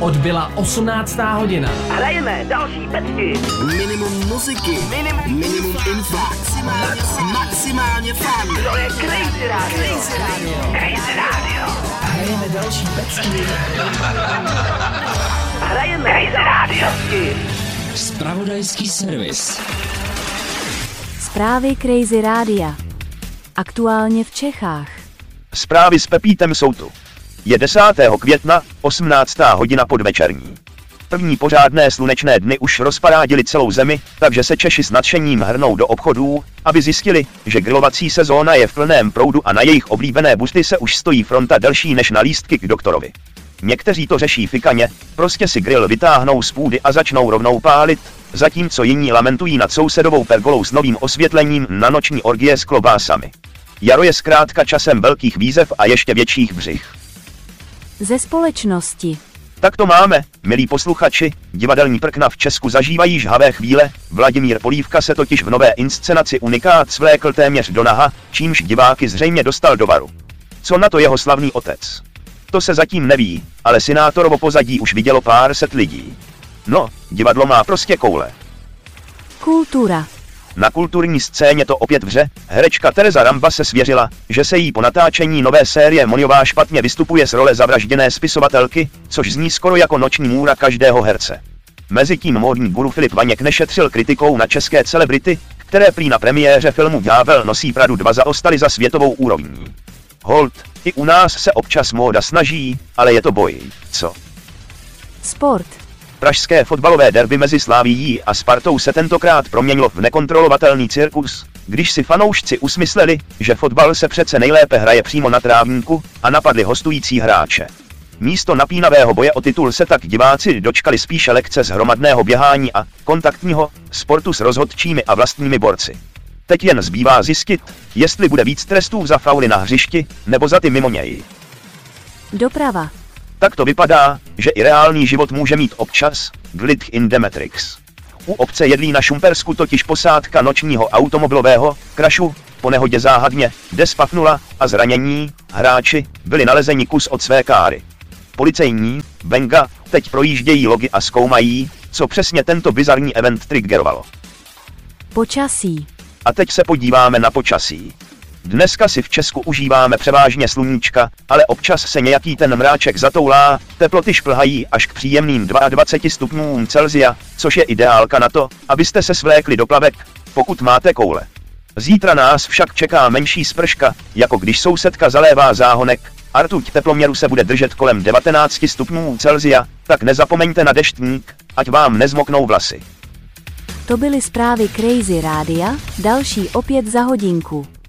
Odbyla 18. hodina. Hrajeme další pecky. Minimum muziky. Minimum info. Maximálně fun. To je Crazy Radio. Crazy Radio. Hrajeme další pecky. Hrajeme Crazy Radio. Zpravodajský servis. Zprávy Crazy Rádia. Aktuálně v Čechách. Zprávy s Pepítem jsou tu. Je 10. května, 18. hodina podvečerní. První pořádné slunečné dny už rozparádily celou zemi, takže se Češi s nadšením hrnou do obchodů, aby zjistili, že grilovací sezóna je v plném proudu a na jejich oblíbené busty se už stojí fronta delší než na lístky k doktorovi. Někteří to řeší fikaně, prostě si grill vytáhnou z půdy a začnou rovnou pálit, zatímco jiní lamentují nad sousedovou pergolou s novým osvětlením na noční orgie s klobásami. Jaro je zkrátka časem velkých výzev a ještě větších břich. Ze společnosti. Tak to máme, milí posluchači, divadelní prkna v Česku zažívají žhavé chvíle, Vladimír Polívka se totiž v nové inscenaci Unikát svlékl téměř do naha, čímž diváky zřejmě dostal do varu. Co na to jeho slavný otec? To se zatím neví, ale Sinátorovo pozadí už vidělo pár set lidí. No, divadlo má prostě koule. Kultura. Na kulturní scéně to opět vře, herečka Tereza Ramba se svěřila, že se jí po natáčení nové série Moniová špatně vystupuje z role zavražděné spisovatelky, což zní skoro jako noční můra každého herce. Mezitím módní guru Filip Vaněk nešetřil kritikou na české celebrity, které prý na premiéře filmu Ďábel nosí Pradu 2 zaostali za světovou úrovní. Hold, i u nás se občas móda snaží, ale je to boj, co? Sport. Pražské fotbalové derby mezi Slavií a Spartou se tentokrát proměnilo v nekontrolovatelný cirkus, když si fanoušci usmysleli, že fotbal se přece nejlépe hraje přímo na trávníku, a napadli hostující hráče. Místo napínavého boje o titul se tak diváci dočkali spíše lekce z hromadného běhání a kontaktního sportu s rozhodčími a vlastními borci. Teď jen zbývá zjistit, jestli bude víc trestů za fauly na hřišti, nebo za ty mimo něj. Doprava. Tak to vypadá, že i reálný život může mít občas glitch in the matrix. U obce Jedlí na Šumpersku totiž posádka nočního automobilového krašu po nehodě záhadně despafnula a zranění hráči byli nalezeni kus od své káry. Policejní Benga teď projíždějí logy a zkoumají, co přesně tento bizarní event triggerovalo. Počasí. A teď se podíváme na počasí. Dneska si v Česku užíváme převážně sluníčka, ale občas se nějaký ten mráček zatoulá, teploty šplhají až k příjemným 22 stupňům Celsia, což je ideálka na to, abyste se svlékli do plavek, pokud máte koule. Zítra nás však čeká menší sprška, jako když sousedka zalévá záhonek, a rtuť teploměru se bude držet kolem 19 stupňů Celsia, tak nezapomeňte na deštník, ať vám nezmoknou vlasy. To byly zprávy Crazy Rádia, další opět za hodinku.